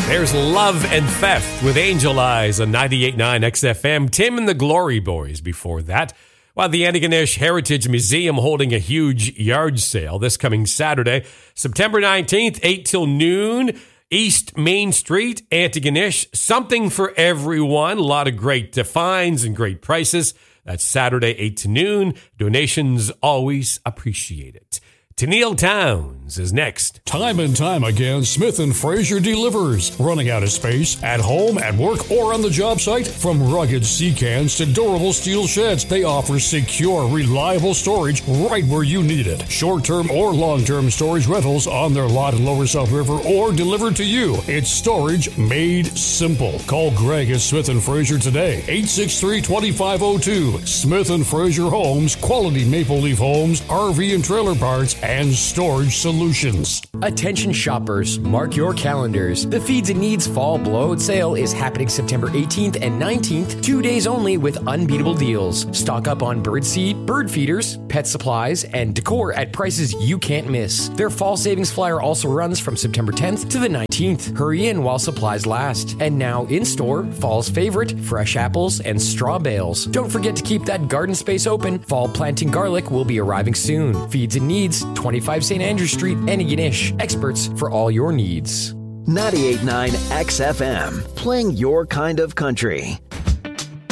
There's Love and Theft with Angel Eyes on 98.9 XFM. Tim and the Glory Boys before that. While the Antigonish Heritage Museum holding a huge yard sale this coming Saturday, September 19th, 8 till noon, East Main Street, Antigonish. Something for everyone. A lot of great finds and great prices. That's Saturday, 8 to noon. Donations always appreciated. Tennille Towns is next. Time and time again, Smith & Fraser delivers. Running out of space? At home, at work, or on the job site? From rugged sea cans to durable steel sheds, they offer secure, reliable storage right where you need it. Short-term or long-term storage rentals on their lot in Lower South River or delivered to you. It's storage made simple. Call Greg at Smith & Fraser today. 863-2502. Smith & Fraser Homes, quality maple leaf homes, RV and trailer parts, and storage solutions. Attention shoppers, mark your calendars. The Feeds and Needs Fall Blowout Sale is happening September 18th and 19th, 2 days only with unbeatable deals. Stock up on birdseed, bird feeders, pet supplies, and decor at prices you can't miss. Their fall savings flyer also runs from September 10th to the 19th. Hurry in while supplies last. And now in store, fall's favorite, fresh apples and straw bales. Don't forget to keep that garden space open. Fall planting garlic will be arriving soon. Feeds and Needs, 25 St. Andrew Street, Antigonish. Experts for all your needs. 98.9 XFM, playing your kind of country.